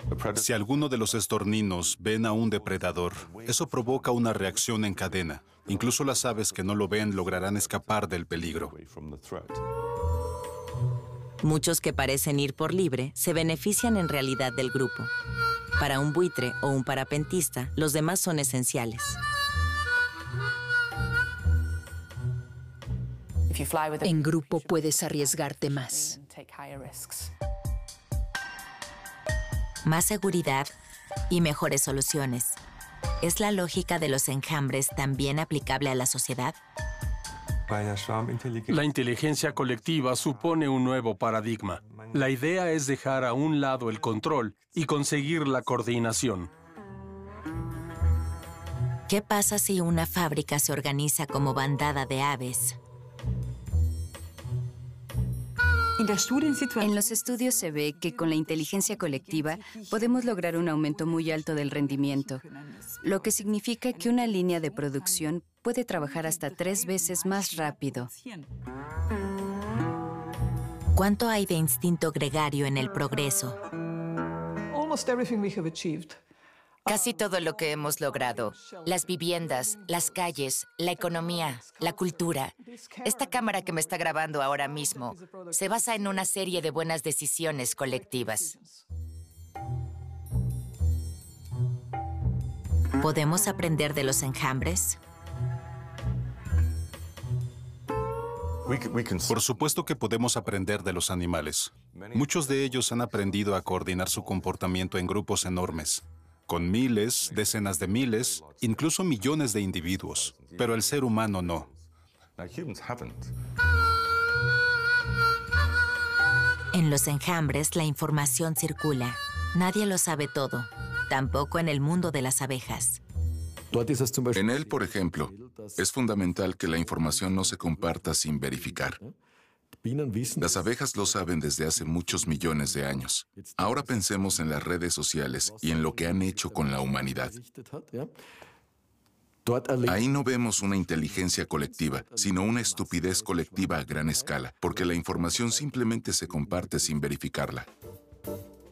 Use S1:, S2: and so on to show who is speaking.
S1: Si alguno de los estorninos ven a un depredador, eso provoca una reacción en cadena. Incluso las aves que no lo ven lograrán escapar del peligro.
S2: Muchos que parecen ir por libre se benefician en realidad del grupo. Para un buitre o un parapentista, los demás son esenciales.
S3: En grupo puedes arriesgarte más.
S2: Más seguridad y mejores soluciones. ¿Es la lógica de los enjambres también aplicable a la sociedad?
S4: La inteligencia colectiva supone un nuevo paradigma. La idea es dejar a un lado el control y conseguir la coordinación.
S2: ¿Qué pasa si una fábrica se organiza como bandada de aves?
S5: En los estudios se ve que con la inteligencia colectiva podemos lograr un aumento muy alto del rendimiento, lo que significa que una línea de producción puede trabajar hasta 3 veces más rápido.
S2: ¿Cuánto hay de instinto gregario en el progreso?
S6: Casi todo lo que hemos logrado, las viviendas, las calles, la economía, la cultura. Esta cámara que me está grabando ahora mismo se basa en una serie de buenas decisiones colectivas.
S2: ¿Podemos aprender de los enjambres?
S1: Por supuesto que podemos aprender de los animales. Muchos de ellos han aprendido a coordinar su comportamiento en grupos enormes, con miles, decenas de miles, incluso millones de individuos. Pero el ser humano no.
S2: En los enjambres, la información circula. Nadie lo sabe todo, tampoco en el mundo de las abejas.
S7: En él, por ejemplo, es fundamental que la información no se comparta sin verificar. Las abejas lo saben desde hace muchos millones de años. Ahora pensemos en las redes sociales y en lo que han hecho con la humanidad. Ahí no vemos una inteligencia colectiva, sino una estupidez colectiva a gran escala, porque la información simplemente se comparte sin verificarla.